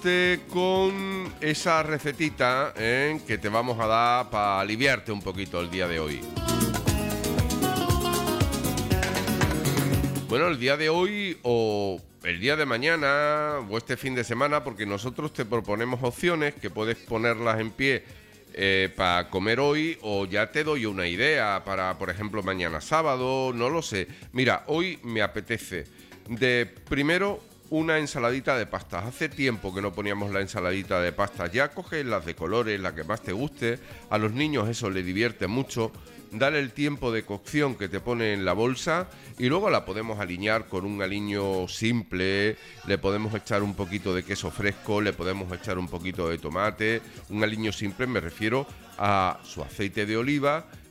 dejándote con esa recetita que te vamos a dar para aliviarte un poquito el día de hoy. Bueno, el día de hoy o el día de mañana o este fin de semana, porque nosotros te proponemos opciones que puedes ponerlas en pie para comer hoy, o ya te doy una idea para, por ejemplo, mañana sábado, no lo sé. Mira, hoy me apetece primero una ensaladita de pastas. Hace tiempo que no poníamos la ensaladita de pastas. Ya coges las de colores, la que más te guste. A los niños eso les divierte mucho. Dale el tiempo de cocción que te pone en la bolsa y luego la podemos aliñar con un aliño simple. Le podemos echar un poquito de queso fresco, le podemos echar un poquito de tomate. Un aliño simple me refiero a su aceite de oliva,